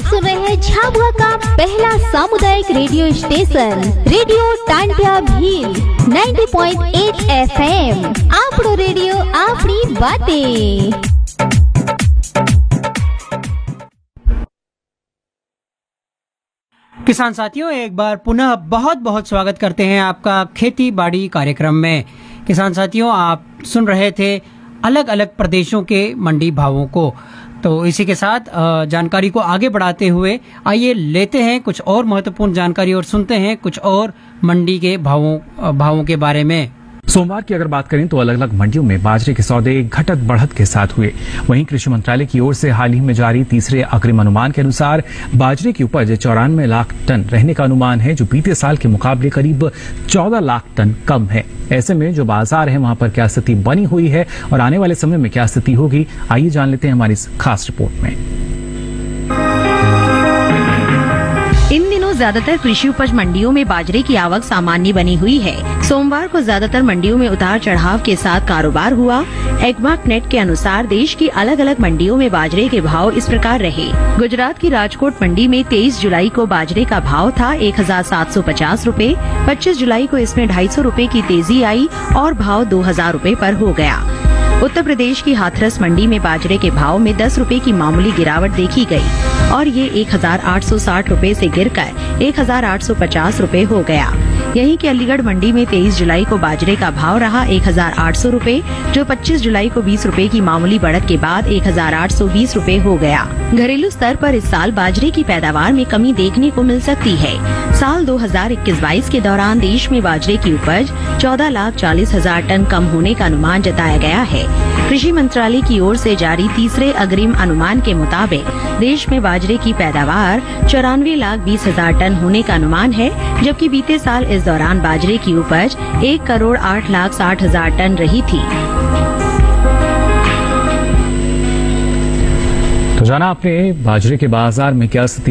सुन रहे हैं झाबुआ का पहला सामुदायिक radio station radio Tantia Bhil 90.8 FM। आपनो रेडियो आपनी बातें। किसान साथियों, एक बार पुनः बहुत बहुत स्वागत करते हैं आपका खेती बाड़ी कार्यक्रम में। किसान साथियों, आप सुन रहे थे अलग अलग प्रदेशों के मंडी भावों को। तो इसी के साथ जानकारी को आगे बढ़ाते हुए आइए लेते हैं कुछ और महत्वपूर्ण जानकारी और सुनते हैं कुछ और मंडी के भावों के बारे में। सोमवार की अगर बात करें तो अलग अलग मंडियों में बाजरे के सौदे घटत बढ़त के साथ हुए। वहीं कृषि मंत्रालय की ओर से हाल ही में जारी तीसरे अग्रिम अनुमान के अनुसार बाजरे की उपज 94 लाख टन रहने का अनुमान है, जो बीते साल के मुकाबले करीब 14 लाख टन कम है। ऐसे में जो बाजार है वहां पर क्या स्थिति बनी हुई है और आने वाले समय में क्या स्थिति होगी, आइए जान लेते हैं हमारी इस खास रिपोर्ट में। इन दिनों ज्यादातर कृषि उपज मंडियों में बाजरे की आवक सामान्य बनी हुई है। सोमवार को ज्यादातर मंडियों में उतार चढ़ाव के साथ कारोबार हुआ। एग्मार्क नेट के अनुसार देश की अलग अलग मंडियों में बाजरे के भाव इस प्रकार रहे। गुजरात की राजकोट मंडी में 23 जुलाई को बाजरे का भाव था 1750 रूपए। 25 जुलाई को इसमें 250 रूपए की तेजी आई और भाव 2000 रूपए पर हो गया। उत्तर प्रदेश की हाथरस मंडी में बाजरे के भाव में 10 रूपए की मामूली गिरावट देखी गई और ये 1860 रूपए से गिरकर 1850 रूपए हो गया। यहीं की अलीगढ़ मंडी में 23 जुलाई को बाजरे का भाव रहा 1800 रूपए, जो 25 जुलाई को 20 रूपए की मामूली बढ़त के बाद 1820 रूपए हो गया। घरेलू स्तर पर इस साल बाजरे की पैदावार में कमी देखने को मिल सकती है। साल 2021-22 के दौरान देश में बाजरे की उपज 14,40,000 टन कम होने का अनुमान जताया गया है। कृषि मंत्रालय की ओर से जारी तीसरे अग्रिम अनुमान के मुताबिक देश में बाजरे की पैदावार 94,20,000 टन होने का अनुमान है, जबकि बीते साल इस दौरान बाजरे की उपज 1,08,60,000 टन रही थी। तो जाना आपने बाजरे के बाजार में क्या स्थिति